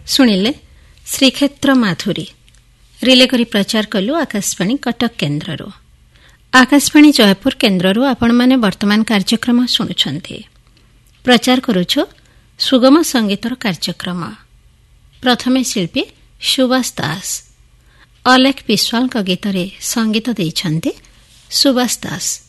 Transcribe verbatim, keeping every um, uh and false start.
ଶୁଣିଲେ ଶ୍ରୀକ୍ଷେତ୍ର ମାଧୁରୀ ରିଲେ କରି ପ୍ରଚାର କଲୁ ଆକାଶବାଣୀ କଟକ କେନ୍ଦ୍ରରୁ। ଆକାଶବାଣୀ ଜୟପୁର କେନ୍ଦ୍ରରୁ ଆପଣମାନେ ବର୍ତ୍ତମାନ କାର୍ଯ୍ୟକ୍ରମ ଶୁଣୁଛନ୍ତି। ପ୍ରଚାର କରୁଛୁ ସୁଗମ ସଙ୍ଗୀତର କାର୍ଯ୍ୟକ୍ରମ। ପ୍ରଥମେ ଶିଳ୍ପୀ ସୁବାସ ଦାସ ଅଲେଖ ବିଶ୍ୱାଳଙ୍କ ଗୀତରେ ସଙ୍ଗୀତ ଦେଇଛନ୍ତି ସୁବାସ ଦାସ।